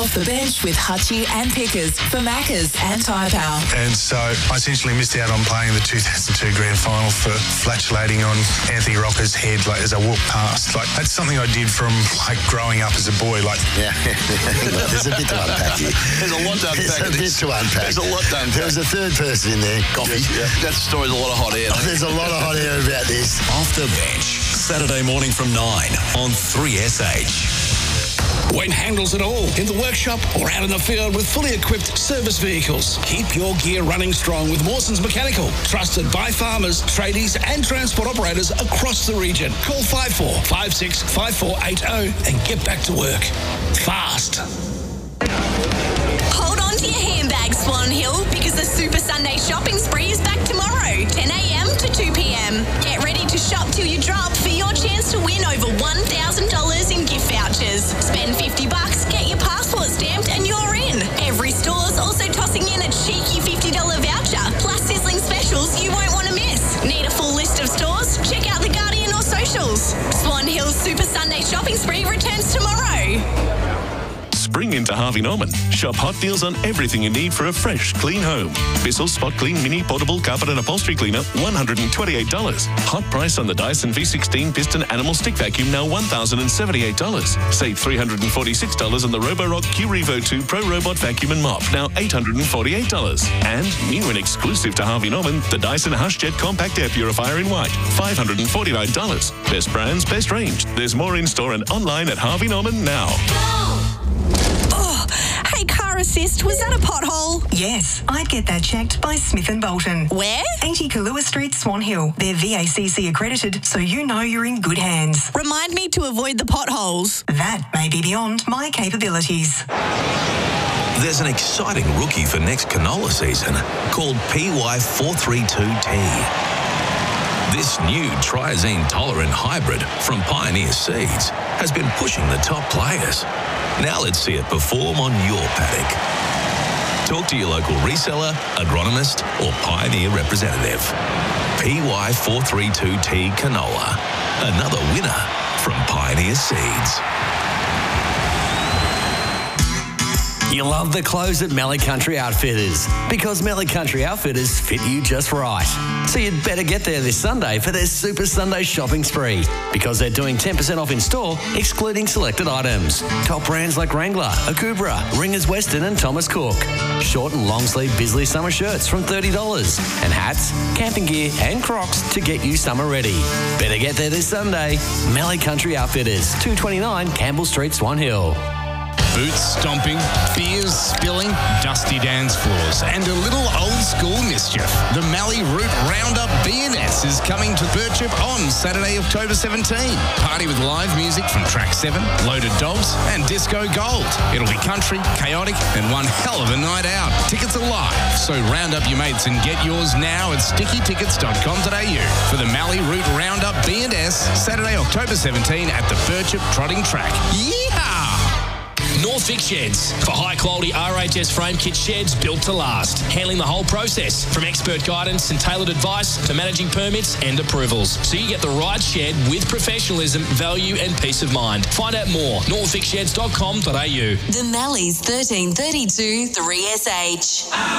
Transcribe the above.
Off the Bench with Hutchie and Pickers for Maccas and Tyre Power. And so I essentially missed out on playing the 2002 Grand Final for flatulating on Anthony Rocker's head as I walked past. That's something I did from growing up as a boy. Yeah. There's a bit to unpack here. There's a lot to unpack. There's a lot to unpack. There was a third person in there. Coffee. Yeah. That story's a lot of hot air. There's a lot of hot air about this. Off the Bench, Saturday morning from 9 on 3SH. Won't handles it all in the workshop or out in the field with fully equipped service vehicles. Keep your gear running strong with Mawson's Mechanical, trusted by farmers, tradies and transport operators across the region. Call 54565480 and get back to work fast. Hold on to your handbags, Swan Hill, because the Super Sunday shopping spree is back tomorrow, 10 a.m. to 2 p.m. Get ready to shop till you drop for your chance to win over $1,000 in gift vouchers. Spend $50, get your passport stamped and you're in. Every store's also tossing in a cheeky $50 voucher, plus sizzling specials you won't want to miss. Need a full list of stores? Check out The Guardian or socials. Swan Hill's Super Sunday shopping spree returns tomorrow. Spring into Harvey Norman. Shop hot deals on everything you need for a fresh, clean home. Bissell Spot Clean Mini Portable Carpet and Upholstery Cleaner, $128. Hot price on the Dyson V16 Piston Animal Stick Vacuum, now $1,078. Save $346 on the Roborock Q-Revo 2 Pro Robot Vacuum and Mop, now $848. And new and exclusive to Harvey Norman, the Dyson HushJet Compact Air Purifier in white, $549. Best brands, best range. There's more in store and online at Harvey Norman now. Hey, Car Assist, was that a pothole? Yes, I'd get that checked by Smith & Bolton. Where? 80 Kahlua Street, Swan Hill. They're VACC accredited, so you know you're in good hands. Remind me to avoid the potholes. That may be beyond my capabilities. There's an exciting rookie for next canola season called PY432T. This new triazine-tolerant hybrid from Pioneer Seeds has been pushing the top players. Now let's see it perform on your paddock. Talk to your local reseller, agronomist or Pioneer representative. PY432T canola, another winner from Pioneer Seeds. You love the clothes at Mallee Country Outfitters because Mallee Country Outfitters fit you just right. So you'd better get there this Sunday for their Super Sunday shopping spree because they're doing 10% off in store, excluding selected items. Top brands like Wrangler, Akubra, Ringers Western and Thomas Cook. Short and long sleeve Bisley summer shirts from $30 and hats, camping gear and Crocs to get you summer ready. Better get there this Sunday. Mallee Country Outfitters, 229 Campbell Street, Swan Hill. Boots stomping, beers spilling, dusty dance floors, and a little old school mischief. The Mallee Route Roundup B&S is coming to Birchip on Saturday, October 17. Party with live music from Track 7, Loaded Dogs, and Disco Gold. It'll be country, chaotic, and one hell of a night out. Tickets are live, so round up your mates and get yours now at stickytickets.com.au for the Mallee Route Roundup B&S, Saturday, October 17 at the Birchip Trotting Track. Yeehaw! Northvic Sheds. For high-quality RHS frame kit sheds built to last. Handling the whole process, from expert guidance and tailored advice to managing permits and approvals. So you get the right shed with professionalism, value and peace of mind. Find out more. northvicsheds.com.au. The Mallee's 1332 3SH.